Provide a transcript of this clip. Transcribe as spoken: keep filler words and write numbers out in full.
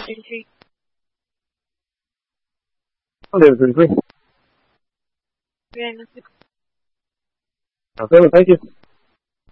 eighty-three. Oh, there, thirty-three. Yeah, Okay, well, thank you.